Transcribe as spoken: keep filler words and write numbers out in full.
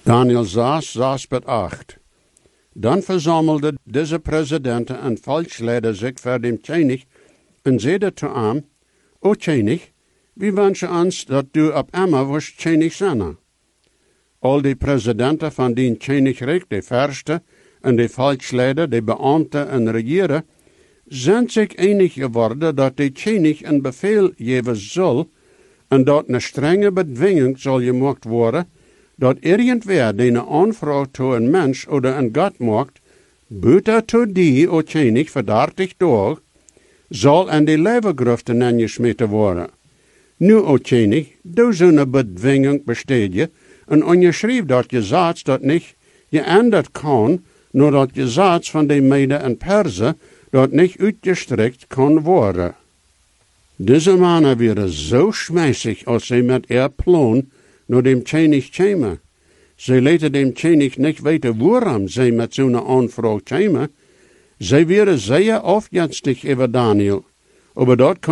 Daniel zes, zes bis acht. Dann versammelte diese Präsidenten und Volksleiter sich vor dem König und sagte zu ihm, O König, wir wünschen uns, dass du ab einmal wirst König sein. All die Präsidenten von den Königreich, die Fürsten und die Volksleiter, die Beamten und Regierer, sind sich einig geworden, dass der König einen Befehl geben soll und dass eine strenge Bedingung soll gemacht werden, dass irgendwer, der eine Anfrage zu einem Mensch oder einem Gott macht, buiter zu die, o König, für dertig Tage, soll an die Lebergrüften angeschmissen werden. Nu, o König, du so eine Bedingung besteht und unterschrieb das Gesetz, das nicht geändert kann, nur das Gesetz von den Meden und Perser, das nicht uitgestreckt kann werden. Diese Männer wären so schmäßig, als sie mit ihr Plan nur dem König kämen. Sie ließen dem König nicht weten, woran sie mit so einer Anfrage kämen. Sie wären sehr aufgänstig über Daniel, aber dort